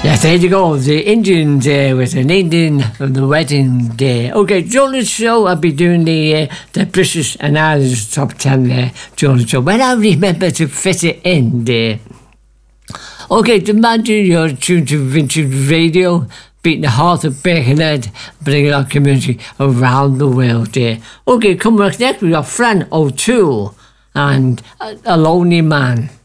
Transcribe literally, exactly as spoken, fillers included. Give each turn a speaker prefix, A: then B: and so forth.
A: Yes, there you go. The Indian Day with an Indian the wedding day. Okay, during the show I'll be doing the uh, the British and Irish top ten there during the show. When I remember to fit it in there. Okay, to imagine you're tuned to Vintage Radio, beating the heart of Birkenhead, bringing our community around the world there. Okay, coming up next we got Fran O'Toole and a, a Lonely Man.